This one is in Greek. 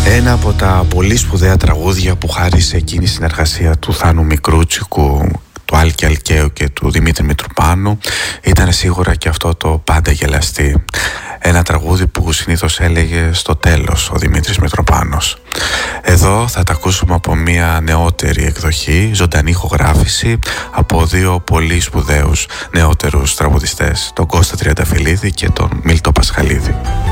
Ένα από τα πολύ σπουδαία τραγούδια που χάρισε εκείνη η συνεργασία του Θάνου Μικρούτσικου, του Άλκη Αλκαίου και του Δημήτρη Μητροπάνου ήταν σίγουρα και αυτό το «Πάντα γελαστή». Ένα τραγούδι που συνήθως έλεγε στο τέλος ο Δημήτρης Μητροπάνος. Εδώ θα τα ακούσουμε από μια νεότερη εκδοχή, ζωντανή ηχογράφηση από δύο πολύ σπουδαίους νεότερους τραγουδιστές, τον Κώστα Τριανταφυλλίδη και τον Μίλτο Πασχαλίδη.